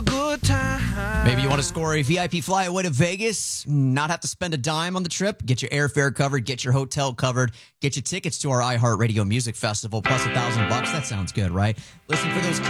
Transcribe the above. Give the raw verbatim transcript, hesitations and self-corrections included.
a good time. Maybe you want to score a V I P flyaway to Vegas, not have to spend a dime on the trip, get your airfare covered, get your hotel covered, get your tickets to our iHeartRadio Music Festival plus a thousand bucks. That sounds good, right? Listen for those